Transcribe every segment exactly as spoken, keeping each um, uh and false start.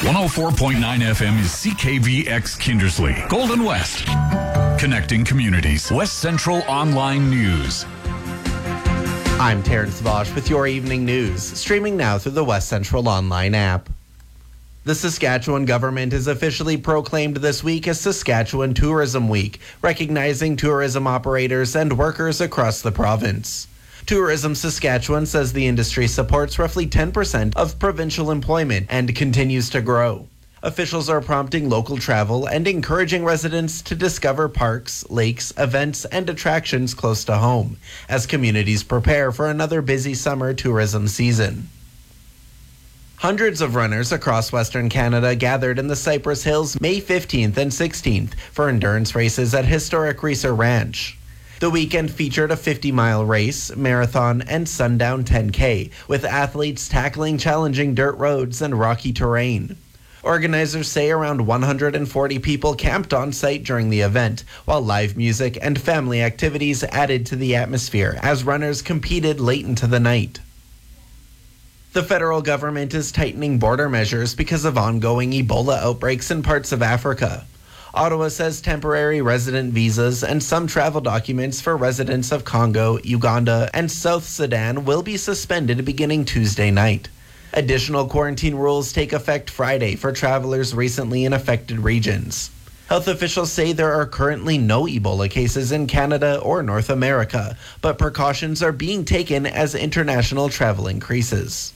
one oh four point nine F M is C K V X Kindersley, Golden West. Connecting communities. West Central Online News. I'm Terrence Vosch with your evening news, streaming now through the West Central Online app. The Saskatchewan government is officially proclaimed this week as Saskatchewan Tourism Week, recognizing tourism operators and workers across the province. Tourism Saskatchewan says the industry supports roughly ten percent of provincial employment and continues to grow. Officials are prompting local travel and encouraging residents to discover parks, lakes, events, and attractions close to home as communities prepare for another busy summer tourism season. Hundreds of runners across Western Canada gathered in the Cypress Hills May fifteenth and sixteenth for endurance races at historic Reeser Ranch. The weekend featured a fifty-mile race, marathon, and sundown ten K, with athletes tackling challenging dirt roads and rocky terrain. Organizers say around one hundred forty people camped on site during the event, while live music and family activities added to the atmosphere as runners competed late into the night. The federal government is tightening border measures because of ongoing Ebola outbreaks in parts of Africa. Ottawa says temporary resident visas and some travel documents for residents of Congo, Uganda, and South Sudan will be suspended beginning Tuesday night. Additional quarantine rules take effect Friday for travelers recently in affected regions. Health officials say there are currently no Ebola cases in Canada or North America, but precautions are being taken as international travel increases.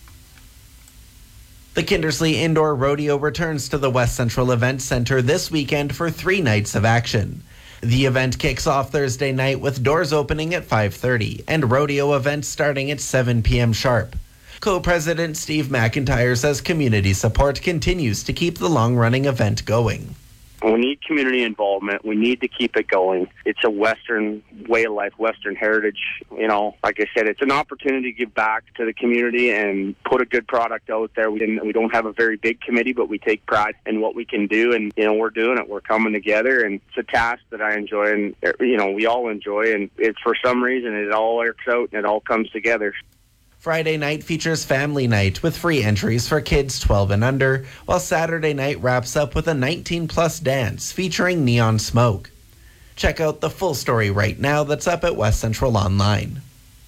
The Kindersley Indoor Rodeo returns to the West Central Event Centre this weekend for three nights of action. The event kicks off Thursday night with doors opening at five thirty and rodeo events starting at seven p.m. sharp. Co-President Steve McIntyre says community support continues to keep the long-running event going. We need community involvement. We need to keep it going. It's a Western way of life, Western heritage. You know, like I said, it's an opportunity to give back to the community and put a good product out there. We didn't, we don't have a very big committee, but we take pride in what we can do. And, you know, we're doing it. We're coming together. And it's a task that I enjoy and, you know, we all enjoy. And it's for some reason it all works out and it all comes together. Friday night features family night with free entries for kids twelve and under, while Saturday night wraps up with a nineteen plus dance featuring Neon Smoke. Check out the full story right now that's up at West Central Online.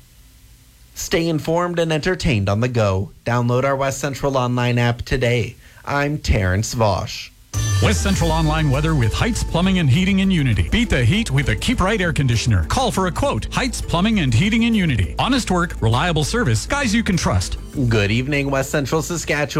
Stay informed and entertained on the go. Download our West Central Online app today. I'm Terrence Vosch. West Central Online weather with Heights Plumbing and Heating in Unity. Beat the heat with a Keep Right air conditioner. Call for a quote. Heights Plumbing and Heating in Unity. Honest work, reliable service, guys you can trust. Good evening, West Central Saskatchewan.